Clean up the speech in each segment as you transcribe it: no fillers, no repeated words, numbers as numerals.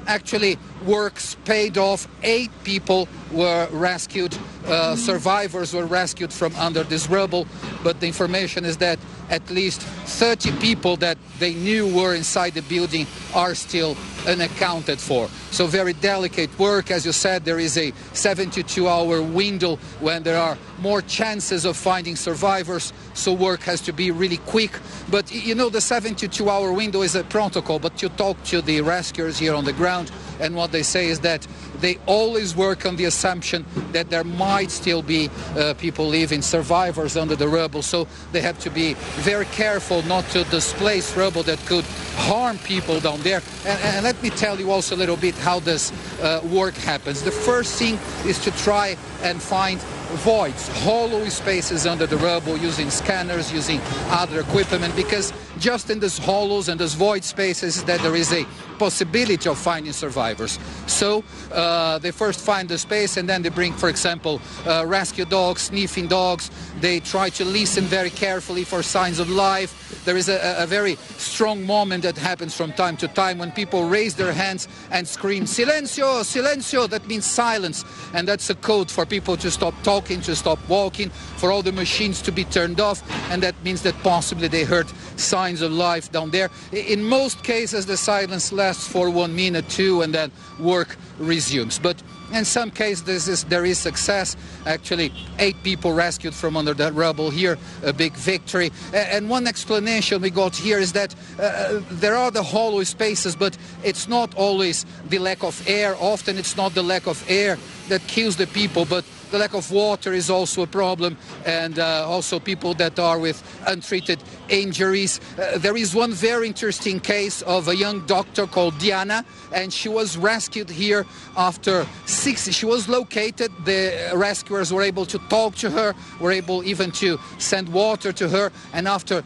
actually works paid off. 8 people were rescued, survivors were rescued from under this rubble, but the information is that at least 30 people that they knew were inside the building are still unaccounted for. So very delicate work. As you said, there is a 72-hour window when there are more chances of finding survivors, so work has to be really quick. But you know, the 72-hour window is a protocol, but you talk to the rescuers here on the ground, and what they say is that they always work on the assumption that there might still be people living, survivors under the rubble, so they have to be very careful not to displace rubble that could harm people down there. And let me tell you also a little bit how this work happens. The first thing is to try and find voids, hollow spaces under the rubble, using scanners, using other equipment, because just in these hollows and these void spaces that there is a possibility of finding survivors. So they first find the space, and then they bring, for example, rescue dogs, sniffing dogs. They try to listen very carefully for signs of life. There is a very strong moment that happens from time to time when people raise their hands and scream, "Silencio, silencio!" That means silence, and that's a code for people to stop talking, to stop walking, for all the machines to be turned off, and that means that possibly they heard signs of life down there. In most cases, the silence lasts for 1 minute, 2, and then work resumes. But in some cases, there is success. Actually, 8 people rescued from under that rubble here, a big victory. And one explanation we got here is that there are the hollow spaces, but it's not always the lack of air. Often it's not the lack of air that kills the people, but the lack of water is also a problem, and also people that are with untreated injuries. There is one very interesting case of a young doctor called Diana, and she was rescued here after 6. She was located. The rescuers were able to talk to her, were able even to send water to her, and after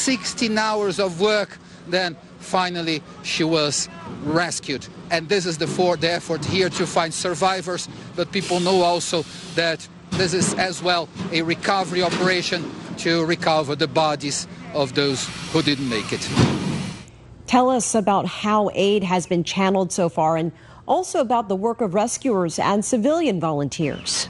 16 hours of work, then finally she was rescued. And this is the effort here to find survivors, but people know also that this is as well a recovery operation to recover the bodies of those who didn't make it. Tell us about how aid has been channeled so far, and also about the work of rescuers and civilian volunteers.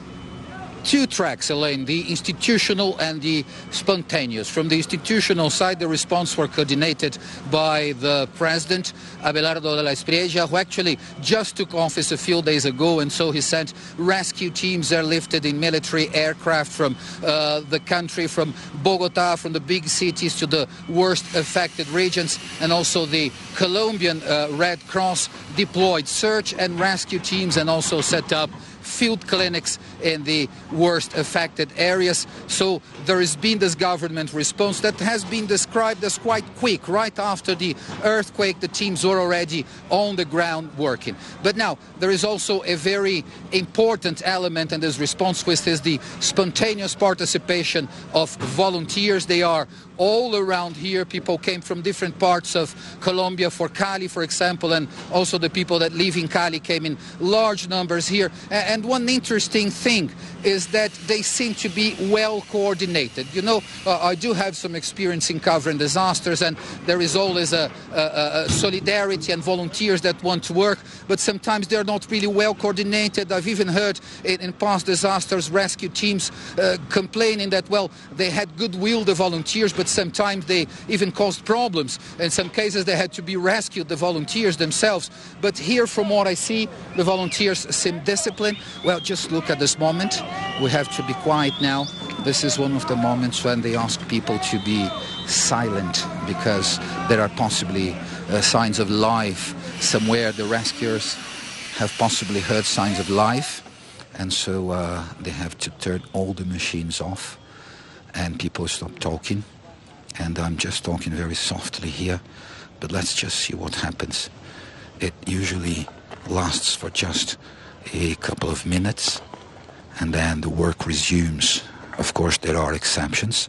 2 tracks, Elaine, the institutional and the spontaneous. From the institutional side, the response were coordinated by the president, Abelardo de la Espriella, who actually just took office a few days ago, and so he sent rescue teams airlifted in military aircraft from the country, from Bogota, from the big cities to the worst affected regions, and also the Colombian Red Cross deployed search and rescue teams and also set up field clinics in the worst affected areas. So there has been this government response that has been described as quite quick. Right after the earthquake, the teams were already on the ground working. But now there is also a very important element in this response, which is the spontaneous participation of volunteers. They are all around here. People came from different parts of Colombia for Cali, for example, and also the people that live in Cali came in large numbers here. And one interesting thing is that they seem to be well coordinated. You know, I do have some experience in covering disasters, and there is always a solidarity and volunteers that want to work, but sometimes they're not really well coordinated. I've even heard in past disasters rescue teams complaining that, well, they had goodwill, the volunteers, but sometimes they even caused problems. In some cases they had to be rescued, the volunteers themselves. But here, from what I see, the volunteers seem disciplined. Well, just look at this moment. We have to be quiet now. This is one of the moments when they ask people to be silent, because there are possibly signs of life somewhere. The rescuers have possibly heard signs of life, and so they have to turn all the machines off, and people stop talking. And I'm just talking very softly here, but let's just see what happens. It usually lasts for just a couple of minutes, and then the work resumes. Of course, there are exceptions.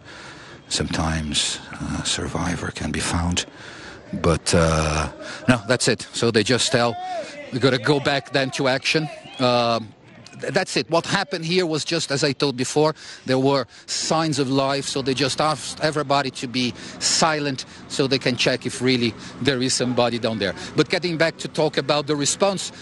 Sometimes a survivor can be found, but no, that's it. So they just tell, we got to go back then to action. that's it. What happened here was just, as I told before, there were signs of life, so they just asked everybody to be silent so they can check if really there is somebody down there. But getting back to talk about the response,